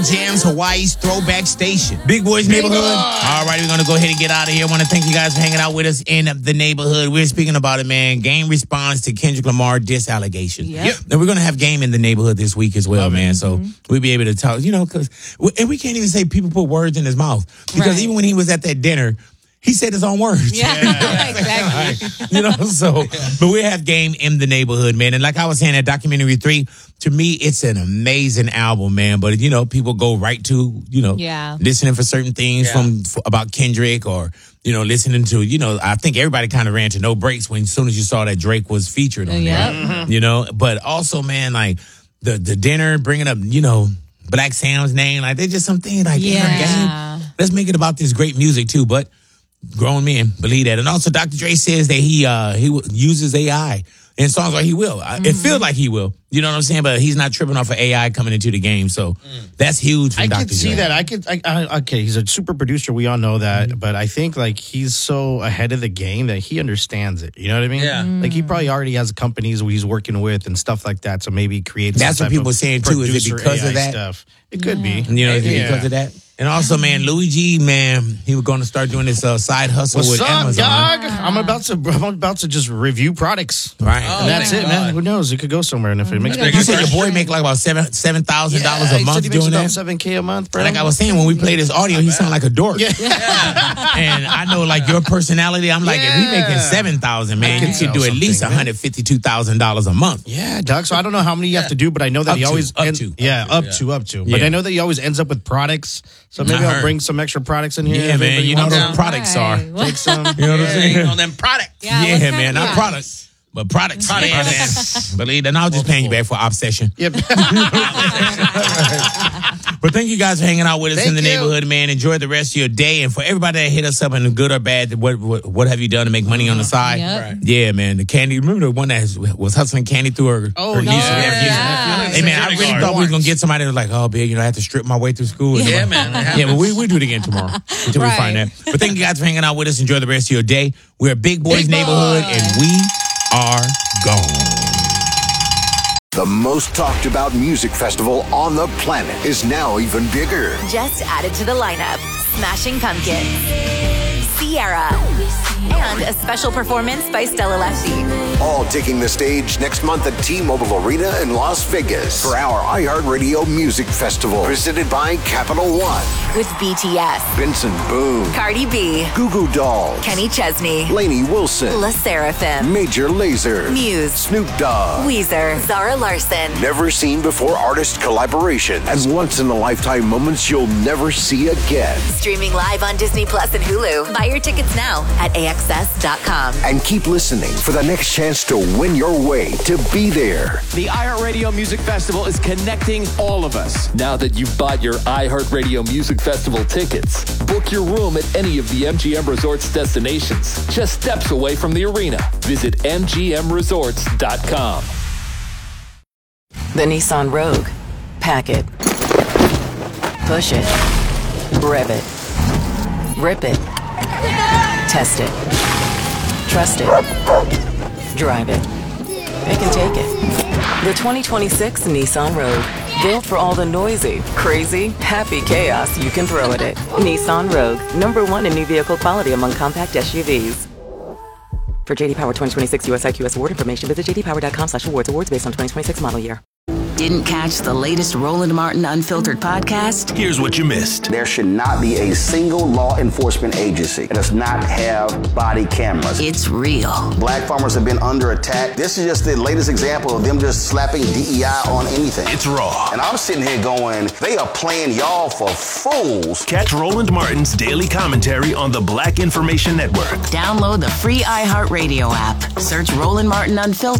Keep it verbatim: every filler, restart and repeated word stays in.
Jams Hawaii's Throwback Station. Big Boys Neighborhood. All right, we're going to go ahead and get out of here. I want to thank you guys for hanging out with us in the neighborhood. We're speaking about it, man. Game responds to Kendrick Lamar diss allegation. Yep. Yep. And we're going to have Game in the neighborhood this week as well, Love man. it. So Mm-hmm. we'll be able to talk, you know, because, and we can't even say people put words in his mouth. Because Right. even when he was at that dinner, he said his own words. Yeah, exactly. You know, so, but we have Game in the neighborhood, man. And like I was saying, that documentary three, to me, it's an amazing album, man. But, you know, people go right to, you know, Yeah. listening for certain things Yeah. from f- about Kendrick or, you know, listening to, you know, I think everybody kind of ran to No Breaks when as soon as you saw that Drake was featured on Yep. there, you know. But also, man, like the, the dinner, bringing up, you know, Black Sam's name, like there's just something like, Yeah. damn, Game, let's make it about this great music too. But grown men believe that. And also Doctor Dre says that he uh he w- uses A I in songs, like he will. Mm-hmm. It feels like he will. You know what I'm saying? But he's not tripping off of A I coming into the game. So that's huge from I Doctor could see Dre. that. I could. I, I, okay, he's a super producer. We all know that. Mm-hmm. But I think like he's so ahead of the game that he understands it. You know what I mean? Yeah. Like he probably already has companies who he's working with and stuff like that. So maybe he creates. That's some what type people of are saying, too. Is it producer because of A I that? Stuff. It could be. You know, is it Yeah. because of that? And also, man, Louis G, man, he was going to start doing this uh, side hustle What's with up, Amazon. dog? I'm about to. I'm about to just review products. Right. Oh, And that's thank it, man. God. Who knows? It could go somewhere, and if it makes me You said your boy make like about seven seven thousand dollars Yeah, a he said month he makes doing about that. seven K a month, bro. Like I was saying, when we play this audio, he sound like a dork. Yeah. And I know, like your personality, I'm like, if he making seven thousand, man, can you should sell do at least something, one man. hundred fifty two thousand dollars a month. Yeah, Doug. So I don't know how many you have to do, but I know that Up he to, always up end- to. yeah, up yeah. to, up to. But Yeah. I know that he always ends up with products. So maybe I I'll heard. bring some extra products in here. Yeah, if man, anybody you know wants those some. products are. Right. Take some. You know what I'm Yeah, saying? you know them products. Yeah, Yeah, what kind man, of not products? products, but products. Products. Man. Believe that. And I was just paying you back for obsession. Yep. But thank you guys for hanging out with us Thank in the you. neighborhood, man. Enjoy the rest of your day. And for everybody that hit us up in the good or bad, what what, what have you done to make money on the side? Yep. Right. Yeah, man. The candy. Remember the one that has- was hustling candy through her, Oh, her no. niece and nephews? Yeah. Hey, man, I really Kindergarten. thought we was going to get somebody that was like, oh, big, you know, I have to strip my way through school. Yeah, man. it Yeah, but happens. we we do it again tomorrow until we Right. find that. But thank you guys for hanging out with us. Enjoy the rest of your day. We're Big Boys Big Neighborhood, Boys. and we are gone. The most talked about music festival on the planet is now even bigger. Just added to the lineup, Smashing Pumpkins, Sierra, and a special performance by Stella Lefty. All taking the stage next month at T-Mobile Arena in Las Vegas for our iHeartRadio Music Festival, presented by Capital One. With B T S, Benson Boone, Cardi B, Goo Goo Dolls, Kenny Chesney, Lainey Wilson, La Seraphim, Major Lazer, Muse, Snoop Dogg. Weezer, Zara Larson. Never seen before artist collaborations and once in a lifetime moments you'll never see again. Streaming live on Disney Plus and Hulu. Buy your tickets now at A X S dot com. And keep listening for the next chance to win your way to be there. The iHeartRadio Music Festival is connecting all of us. Now that you've bought your iHeartRadio Music Festival tickets, book your room at any of the M G M Resorts destinations, just steps away from the arena. Visit M G M resorts dot com. The Nissan Rogue. Pack it. Push it. Rev it. Rip it. Test it. Trust it. Drive it. Pick and take it. The twenty twenty-six Nissan Rogue. Built for all the noisy, crazy, happy chaos you can throw at it. Nissan Rogue. Number one in new vehicle quality among compact S U Vs. For J D Power twenty twenty-six U S I Q S award information, visit j d power dot com slash awards. Awards based on twenty twenty-six model year. Didn't catch the latest Roland Martin Unfiltered podcast? Here's what you missed. There should not be a single law enforcement agency that does not have body cameras. It's real. Black farmers have been under attack. This is just the latest example of them just slapping D E I on anything. It's raw. And I'm sitting here going, they are playing y'all for fools. Catch Roland Martin's daily commentary on the Black Information Network. Download the free iHeartRadio app. Search Roland Martin Unfiltered